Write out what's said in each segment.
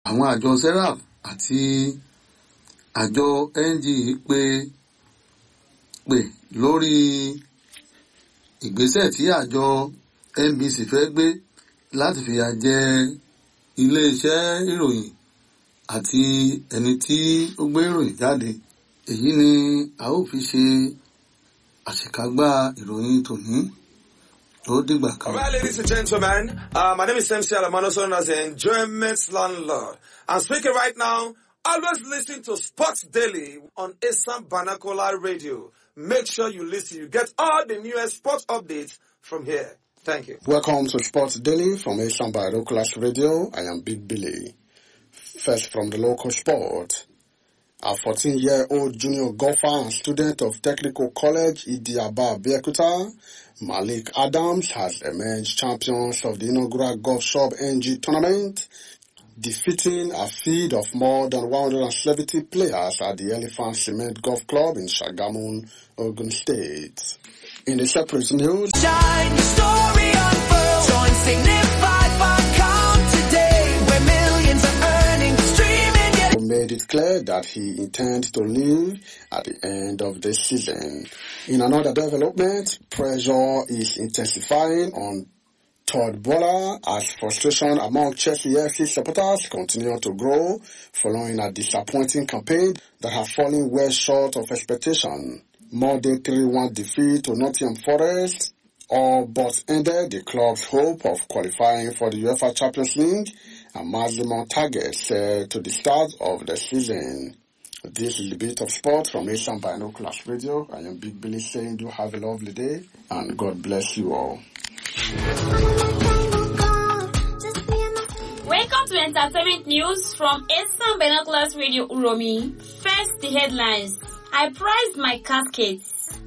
Àwọn àjọ serap àti àjọ NG pè lórí ìgbésẹ̀ tí àjọ NBC fẹ́ gbé láti fìyà jẹ ilé-iṣẹ́ ìròyìn àti ẹni tí ó gbé ìròyìn jáde. Èyí ni a ó fi ṣe àṣekágbá ìròyìn tòní. Ó dìgbà kan. All right, ladies and gentlemen, my name is MC Alamano, known as the Enjoyment Landlord. I'm speaking right now. Always listen to Sports Daily on Asam Banakola Radio. Make sure you listen. You get all the newest sports updates from here. Thank you. Welcome to Sports Daily from Asam Banakola Radio. I am Big Billy. First from the local sport. A 14-year-old junior golfer and student of Technical College Idiaba Abeokuta, Malik Adams, has emerged champions of the inaugural Golf Shop NG tournament, defeating a field of more than 170 players at the Elephant Cement Golf Club in Shagamun, Ogun State. In a separate news, Shine your story unfurl. Join Signify.com today, where millions are earning, streaming yet. Made it clear that he intends to leave at the end of the season. In another development, pressure is intensifying on Todd Boehly as frustration among Chelsea FC supporters continue to grow following a disappointing campaign that has fallen well short of expectation. Monday 3-1 defeat to Nottingham Forest all but ended the club's hope of qualifying for the UEFA Champions League and maximum target set to the start of the season. This is the bit of sport from Asian Binoculars Radio. I am Big Billy saying do have a lovely day and God bless you all. Welcome to entertainment news from Asian Binoculars Radio Uromi. First, the headlines. I priced my casket.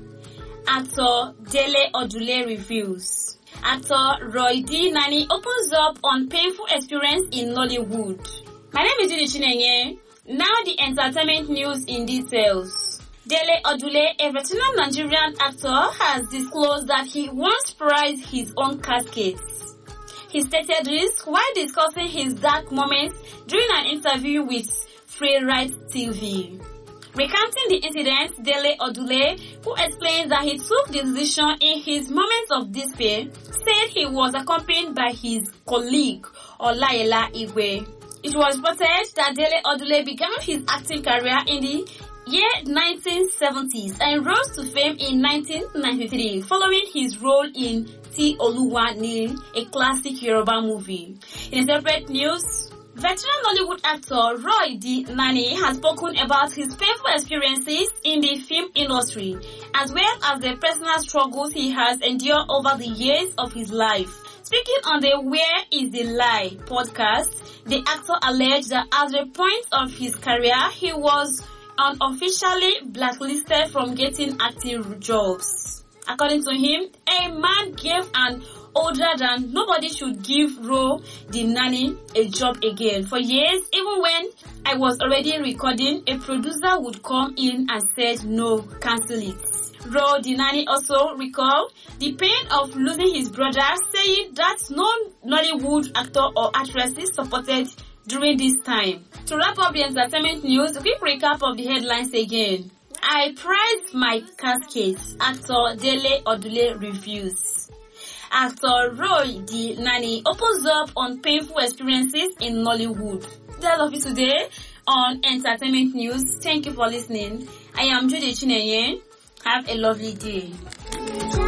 Actor Dele Odule reveals. Actor Roy D. Nani opens up on painful experience in Nollywood. My name is Judy Chinenye. Now the entertainment news in details. Dele Odule, a veteran Nigerian actor, has disclosed that he once prized his own casket. He stated this while discussing his dark moments during an interview with Freeride TV. Recounting the incident, Dele Odule, who explains that he took the decision in his moments of despair, said he was accompanied by his colleague, Olayela Igwe. It was reported that Dele Odule began his acting career in the year 1970s and rose to fame in 1993 following his role in Ti Oluwa Ni, a classic Yoruba movie. In a separate news, veteran Nollywood actor Roy D. Nani has spoken about his painful experiences in the film industry, as well as the personal struggles he has endured over the years of his life. Speaking on the Where is the Lie podcast, the actor alleged that at the point of his career, he was unofficially blacklisted from getting acting jobs. According to him, a man gave an order that nobody should give Ro the Nanny a job again. For years, even when I was already recording, a producer would come in and said, no, cancel it. Ro the Nanny also recalled the pain of losing his brother, saying that no Nollywood actor or actresses supported during this time. To wrap up the entertainment news, a quick recap of the headlines again. I prized my casket, actor Dele Odule reviews. Actor Roy D. Nani opens up on painful experiences in Nollywood. That's all for today on Entertainment News. Thank you for listening. I am Judy Chinenye. Have a lovely day.